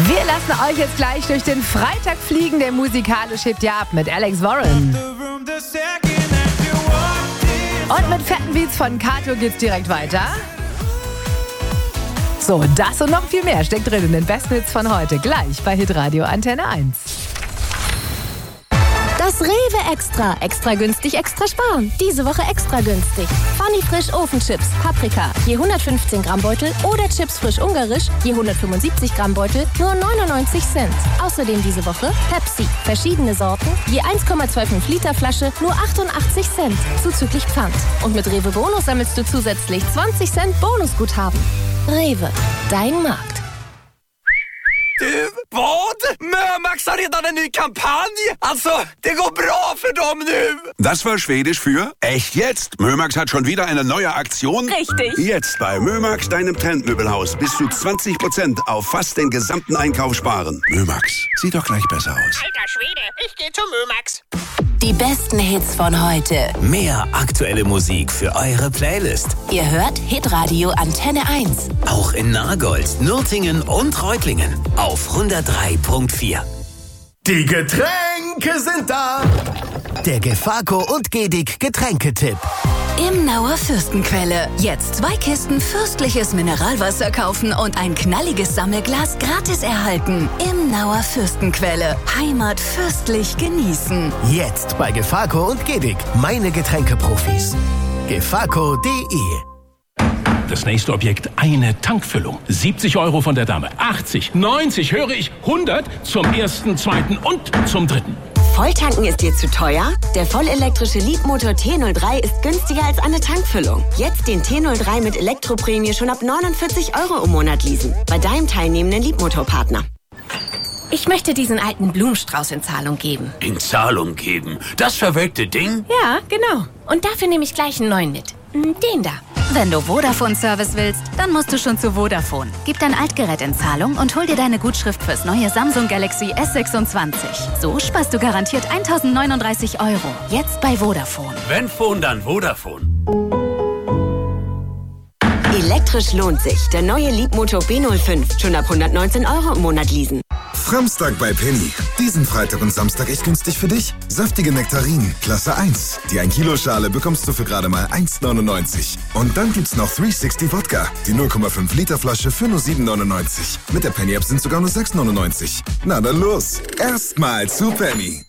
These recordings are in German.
Wir lassen euch jetzt gleich durch den Freitag fliegen. Der musikalisch hebt ja ab mit Alex Warren. Und mit fetten Beats von Kato geht's direkt weiter. So, das und noch viel mehr steckt drin in den besten Hits von heute. Gleich bei Hitradio Antenne 1. Das Rewe Extra. Extra günstig, extra sparen. Diese Woche extra günstig. Funny Frisch Ofenchips, Paprika, je 115 Gramm Beutel oder Chips frisch ungarisch, je 175 Gramm Beutel, nur 99 Cent. Außerdem diese Woche Pepsi, verschiedene Sorten, je 1,25 Liter Flasche, nur 88 Cent, zuzüglich Pfand. Und mit Rewe Bonus sammelst du zusätzlich 20 Cent Bonusguthaben. Rewe, dein Markt. Du, vad? Mömax har redan en ny kampanj. Alltså, det går bra för dem nu. Das war Schwedisch für echt jetzt. Mömax hat schon wieder eine neue Aktion. Richtig. Jetzt bei Mömax, deinem Trendmöbelhaus, bis zu 20% auf fast den gesamten Einkauf sparen. Mömax, sieht doch gleich besser aus. Alter Schwede, ich geh zu Mömax. Die besten Hits von heute. Mehr aktuelle Musik für eure Playlist. Ihr hört Hitradio Antenne 1. Auch in Nagold, Nürtingen und Reutlingen auf 103.4. Die Getränke sind da. Der Gefako und Gedig Getränketipp. Im Nauer Fürstenquelle. Jetzt 2 Kisten fürstliches Mineralwasser kaufen und ein knalliges Sammelglas gratis erhalten. Im Nauer Fürstenquelle. Heimat fürstlich genießen. Jetzt bei Gefako und Gedig. Meine Getränkeprofis. gefako.de. Das nächste Objekt, eine Tankfüllung. 70 € von der Dame. 80, 90, höre ich, 100 zum ersten, zweiten und zum dritten. Volltanken ist dir zu teuer? Der vollelektrische Leapmotor T03 ist günstiger als eine Tankfüllung. Jetzt den T03 mit Elektroprämie schon ab 49 € im Monat leasen. Bei deinem teilnehmenden Leapmotor-Partner. Ich möchte diesen alten Blumenstrauß in Zahlung geben. In Zahlung geben? Das verwelkte Ding? Ja, genau. Und dafür nehme ich gleich einen neuen mit. Den da. Wenn du Vodafone-Service willst, dann musst du schon zu Vodafone. Gib dein Altgerät in Zahlung und hol dir deine Gutschrift fürs neue Samsung Galaxy S26. So sparst du garantiert 1.039 €. Jetzt bei Vodafone. Wenn Phone, dann Vodafone. Elektrisch lohnt sich. Der neue Leapmotor B05. Schon ab 119 € im Monat leasen. Samstag bei Penny. Diesen Freitag und Samstag echt günstig für dich. Saftige Nektarinen, Klasse 1. Die 1 Kilo Schale bekommst du für gerade mal 1,99. Und dann gibt's noch 360 Wodka. Die 0,5 Liter Flasche für nur 7,99. Mit der Penny App sind sogar nur 6,99. Na dann los. Erstmal zu Penny.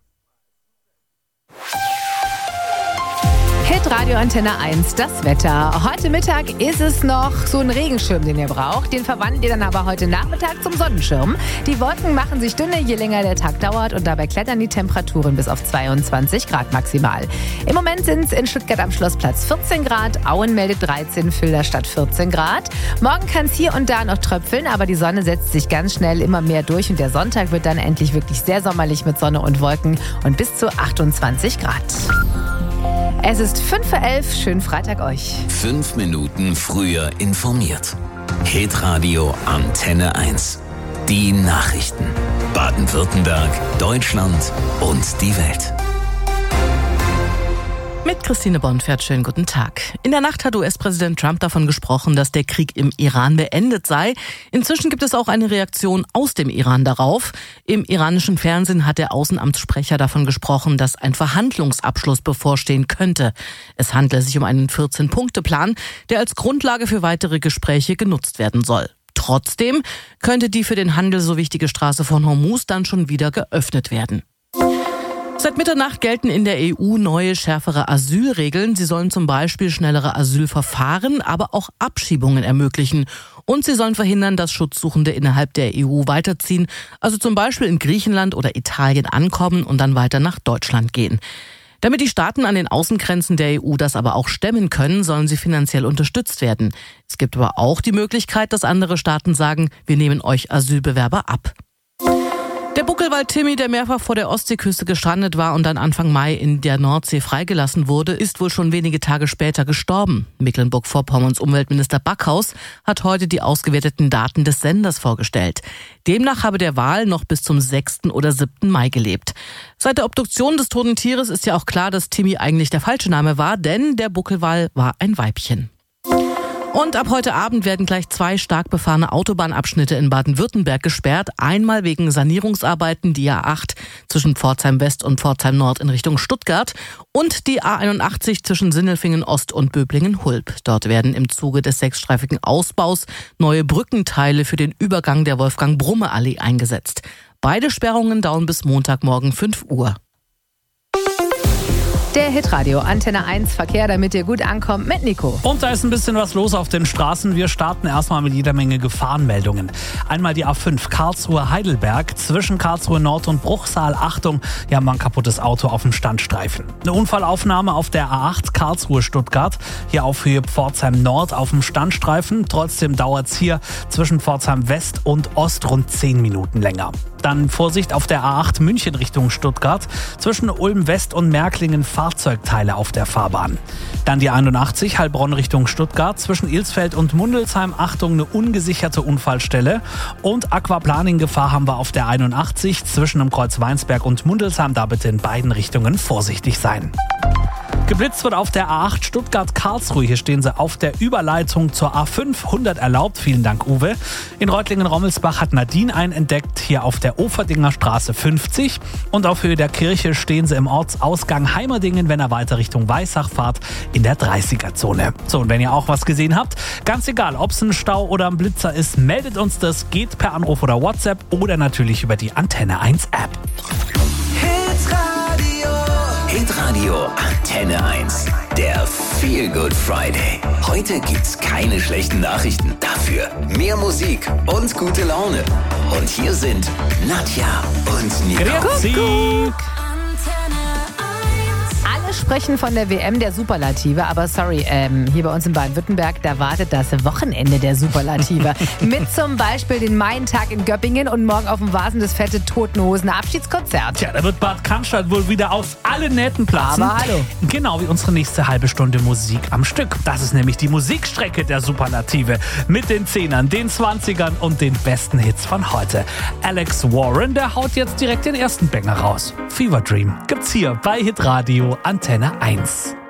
Hitradio Antenne 1, das Wetter. Heute Mittag ist es noch so ein Regenschirm, den ihr braucht. Den verwandelt ihr dann aber heute Nachmittag zum Sonnenschirm. Die Wolken machen sich dünne, je länger der Tag dauert. Und dabei klettern die Temperaturen bis auf 22 Grad maximal. Im Moment sind es in Stuttgart am Schlossplatz 14 Grad. Auen meldet 13, Filderstadt 14 Grad. Morgen kann es hier und da noch tröpfeln, aber die Sonne setzt sich ganz schnell immer mehr durch. Und der Sonntag wird dann endlich wirklich sehr sommerlich mit Sonne und Wolken und bis zu 28 Grad. Es ist 5:11 Uhr. Schönen Freitag euch. 5 Minuten früher informiert. Hitradio Antenne 1. Die Nachrichten. Baden-Württemberg, Deutschland und die Welt. Mit Christine Bonfert, schönen guten Tag. In der Nacht hat US-Präsident Trump davon gesprochen, dass der Krieg im Iran beendet sei. Inzwischen gibt es auch eine Reaktion aus dem Iran darauf. Im iranischen Fernsehen hat der Außenamtssprecher davon gesprochen, dass ein Verhandlungsabschluss bevorstehen könnte. Es handle sich um einen 14-Punkte-Plan, der als Grundlage für weitere Gespräche genutzt werden soll. Trotzdem könnte die für den Handel so wichtige Straße von Hormuz dann schon wieder geöffnet werden. Seit Mitternacht gelten in der EU neue, schärfere Asylregeln. Sie sollen zum Beispiel schnellere Asylverfahren, aber auch Abschiebungen ermöglichen. Und sie sollen verhindern, dass Schutzsuchende innerhalb der EU weiterziehen, also zum Beispiel in Griechenland oder Italien ankommen und dann weiter nach Deutschland gehen. Damit die Staaten an den Außengrenzen der EU das aber auch stemmen können, sollen sie finanziell unterstützt werden. Es gibt aber auch die Möglichkeit, dass andere Staaten sagen, wir nehmen euch Asylbewerber ab. Der Buckelwal Timmy, der mehrfach vor der Ostseeküste gestrandet war und dann Anfang Mai in der Nordsee freigelassen wurde, ist wohl schon wenige Tage später gestorben. Mecklenburg-Vorpommerns Umweltminister Backhaus hat heute die ausgewerteten Daten des Senders vorgestellt. Demnach habe der Wal noch bis zum 6. oder 7. Mai gelebt. Seit der Obduktion des toten Tieres ist ja auch klar, dass Timmy eigentlich der falsche Name war, denn der Buckelwal war ein Weibchen. Und ab heute Abend werden gleich 2 stark befahrene Autobahnabschnitte in Baden-Württemberg gesperrt. Einmal wegen Sanierungsarbeiten die A8 zwischen Pforzheim West und Pforzheim Nord in Richtung Stuttgart und die A81 zwischen Sindelfingen Ost und Böblingen-Hulb. Dort werden im Zuge des 6-streifigen Ausbaus neue Brückenteile für den Übergang der Wolfgang-Brumme-Allee eingesetzt. Beide Sperrungen dauern bis Montagmorgen 5 Uhr. Der Hitradio Antenne 1 Verkehr, damit ihr gut ankommt, mit Nico. Und da ist ein bisschen was los auf den Straßen. Wir starten erstmal mit jeder Menge Gefahrenmeldungen. Einmal die A5 Karlsruhe-Heidelberg zwischen Karlsruhe Nord und Bruchsal. Achtung, hier haben wir ein kaputtes Auto auf dem Standstreifen. Eine Unfallaufnahme auf der A8 Karlsruhe-Stuttgart. Hier auf Höhe Pforzheim Nord auf dem Standstreifen. Trotzdem dauert es hier zwischen Pforzheim West und Ost rund 10 Minuten länger. Dann Vorsicht auf der A8 München Richtung Stuttgart. Zwischen Ulm West und Märklingen Fahrzeugteile auf der Fahrbahn. Dann die 81 Heilbronn Richtung Stuttgart. Zwischen Ilsfeld und Mundelsheim. Achtung, eine ungesicherte Unfallstelle. Und Aquaplaning-Gefahr haben wir auf der 81 zwischen dem Kreuz Weinsberg und Mundelsheim. Da bitte in beiden Richtungen vorsichtig sein. Geblitzt wird auf der A8 Stuttgart-Karlsruhe. Hier stehen sie auf der Überleitung zur A5. 100 erlaubt. Vielen Dank, Uwe. In Reutlingen-Rommelsbach hat Nadine einen entdeckt. Hier auf der Oferdinger Straße 50. Und auf Höhe der Kirche stehen sie im Ortsausgang Heimerdingen, wenn ihr weiter Richtung Weissach fahrt, in der 30er-Zone. So, und wenn ihr auch was gesehen habt, ganz egal, ob es ein Stau oder ein Blitzer ist, meldet uns das. Geht per Anruf oder WhatsApp oder natürlich über die Antenne 1 App. Hitradio Antenne 1. Der Feel Good Friday. Heute gibt's keine schlechten Nachrichten. Dafür mehr Musik und gute Laune. Und hier sind Nadja und Nico. Grüezi. Alle sprechen von der WM der Superlative, aber sorry, hier bei uns in Baden-Württemberg, da wartet das Wochenende der Superlative. Mit zum Beispiel den Main-Tag in Göppingen und morgen auf dem Vasen das fette Toten Hosen Abschiedskonzert. Tja, da wird Bad Cannstatt wohl wieder aus allen Nähten platzen. Aber hallo. Genau wie unsere nächste halbe Stunde Musik am Stück. Das ist nämlich die Musikstrecke der Superlative. Mit den 10ern, den 20ern und den besten Hits von heute. Alex Warren, der haut jetzt direkt den ersten Banger raus. Fever Dream gibt's hier bei Hitradio Antenne 1.